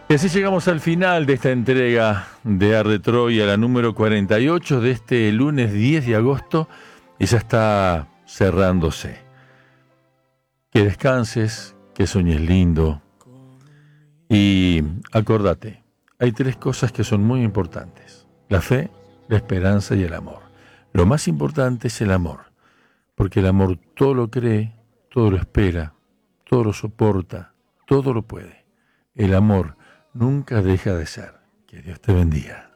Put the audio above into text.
Y así llegamos al final de esta entrega de Arde Troya, la número 48 de este lunes 10 de agosto, y ya está cerrándose. Que descanses, que sueñes lindo, y acordate, hay tres cosas que son muy importantes: la fe, la esperanza y el amor. Lo más importante es el amor, porque el amor todo lo cree, todo lo espera, todo lo soporta, todo lo puede. El amor nunca deja de ser. Que Dios te bendiga.